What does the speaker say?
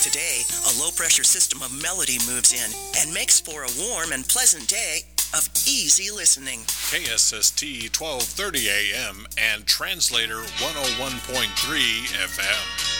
Today, a low-pressure system of melody moves in and makes for a warm and pleasant day of easy listening. KSST 1230 AM and Translator 101.3 FM.